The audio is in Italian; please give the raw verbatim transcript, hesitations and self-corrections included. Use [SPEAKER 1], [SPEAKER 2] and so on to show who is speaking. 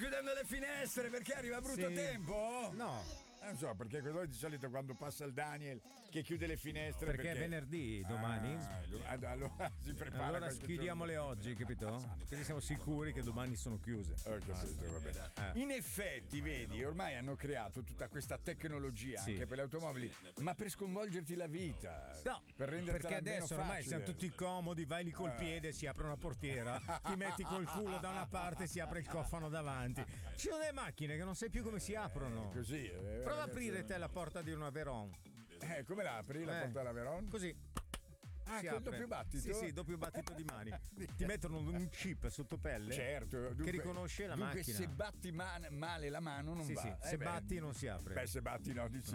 [SPEAKER 1] chiudendo le finestre perché arriva brutto
[SPEAKER 2] Sì.
[SPEAKER 1] tempo?
[SPEAKER 2] No.
[SPEAKER 1] Non so, perché quello di solito quando passa il Daniel che chiude le finestre.
[SPEAKER 2] Perché,
[SPEAKER 1] Perché
[SPEAKER 2] è venerdì domani.
[SPEAKER 1] Ah, allora si prepara.
[SPEAKER 2] Allora
[SPEAKER 1] qualche
[SPEAKER 2] schiudiamole
[SPEAKER 1] giorno.
[SPEAKER 2] oggi, capito? Così siamo sicuri che domani sono chiuse.
[SPEAKER 1] Ho capito, va bene.
[SPEAKER 2] Eh.
[SPEAKER 1] In effetti, vedi, ormai hanno creato tutta questa tecnologia
[SPEAKER 2] Sì.
[SPEAKER 1] anche per le automobili, ma per sconvolgerti la vita.
[SPEAKER 2] No,
[SPEAKER 1] per rendertela
[SPEAKER 2] perché adesso
[SPEAKER 1] meno
[SPEAKER 2] ormai
[SPEAKER 1] facile.
[SPEAKER 2] siamo tutti comodi, vai lì col
[SPEAKER 1] Eh.
[SPEAKER 2] piede, si apre una portiera, ti metti col culo da una parte e si apre il cofano davanti. Ci sono delle macchine che non sai più come si aprono.
[SPEAKER 1] Così. eh,
[SPEAKER 2] Prova a
[SPEAKER 1] ragazzi.
[SPEAKER 2] aprire te la porta di una Veron.
[SPEAKER 1] Eh, come la apri la
[SPEAKER 2] Eh.
[SPEAKER 1] porta della Veron?
[SPEAKER 2] Così.
[SPEAKER 1] Ah,
[SPEAKER 2] Si
[SPEAKER 1] col
[SPEAKER 2] apre.
[SPEAKER 1] doppio battito?
[SPEAKER 2] Sì, sì, doppio battito di mani. Ti mettono un chip sotto pelle.
[SPEAKER 1] Certo, dunque,
[SPEAKER 2] che riconosce la
[SPEAKER 1] dunque
[SPEAKER 2] macchina.
[SPEAKER 1] se batti man- male la mano non
[SPEAKER 2] Sì,
[SPEAKER 1] va.
[SPEAKER 2] sì,
[SPEAKER 1] Eh
[SPEAKER 2] se
[SPEAKER 1] beh,
[SPEAKER 2] batti non si apre.
[SPEAKER 1] Beh, se batti no, dici